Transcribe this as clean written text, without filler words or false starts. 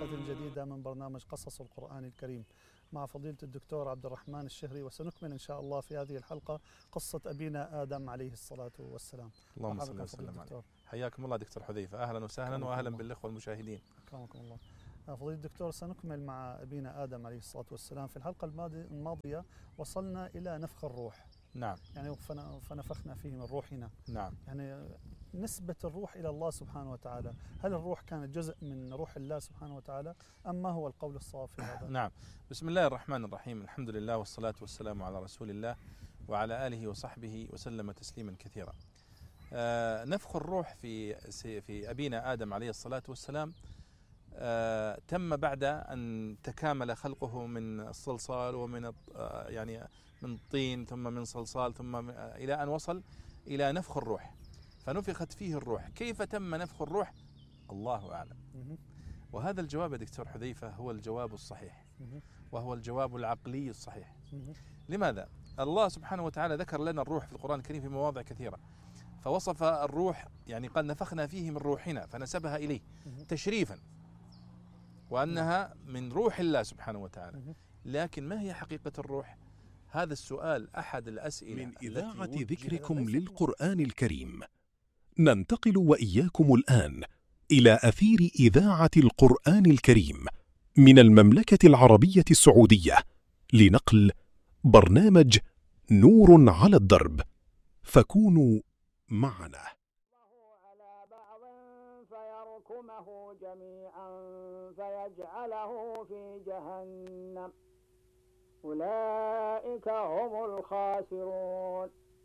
جديدة من برنامج قصص القرآن الكريم مع فضيلة الدكتور عبد الرحمن الشهري، وسنكمل إن شاء الله في هذه الحلقة قصة أبينا آدم عليه الصلاة والسلام. اللهم صل وسلم عليه. حياكم الله دكتور حذيفة، أهلا وسهلا وأهلا بالإخوة المشاهدين. أكرمكم الله. فضيلة الدكتور، سنكمل مع أبينا آدم عليه الصلاة والسلام. في الحلقة الماضية وصلنا إلى نفخ الروح. نعم. يعني فنفخنا فيه من روحنا. نعم. يعني نسبة الروح إلى الله سبحانه وتعالى، هل الروح كانت جزء من روح الله سبحانه وتعالى أم ما هو القول الصواب في هذا؟ نعم. بسم الله الرحمن الرحيم، الحمد لله والصلاة والسلام على رسول الله وعلى آله وصحبه وسلم تسليما كثيرا. نفخ الروح في أبينا آدم عليه الصلاة والسلام تم بعد أن تكامل خلقه من الصلصال ومن يعني من الطين ثم من صلصال ثم إلى أن وصل إلى نفخ الروح، فنفخت فيه الروح. كيف تم نفخ الروح؟ الله أعلم. وهذا الجواب يا دكتور حذيفة هو الجواب الصحيح، وهو الجواب العقلي الصحيح. لماذا؟ الله سبحانه وتعالى ذكر لنا الروح في القرآن الكريم في مواضع كثيرة، فوصف الروح يعني قال نفخنا فيه من روحنا، فنسبها إليه تشريفا وأنها من روح الله سبحانه وتعالى. لكن ما هي حقيقة الروح؟ هذا السؤال أحد الأسئلة من إذاعة ذكركم للقرآن الكريم. ننتقل وإياكم الآن إلى أثير إذاعة القرآن الكريم من المملكة العربية السعودية لنقل برنامج نور على الدرب، فكونوا معنا. على بعض فيركمه جميعا فيجعله في جهنم، أولئك هم الخاسرون.